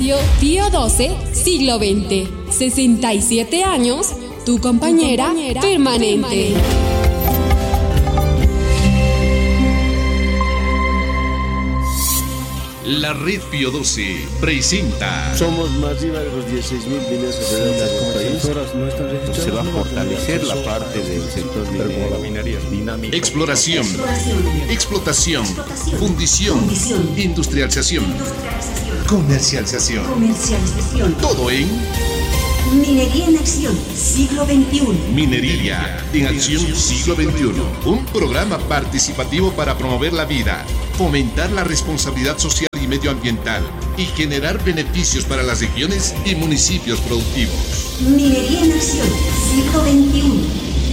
Radio Pío XII, siglo XX. 67 años, tu compañera permanente. La Red Pío XII presenta. Somos más de los 16.000 mineros se va a fortalecer la parte del sector minero, la minería dinámica. Exploración, explotación, fundición, industrialización, comercialización. Todo en Minería en Acción, siglo XXI. Minería en Acción, siglo XXI. Un programa participativo para promover la vida, fomentar la responsabilidad social y medioambiental y generar beneficios para las regiones y municipios productivos. Minería en Acción, siglo XXI.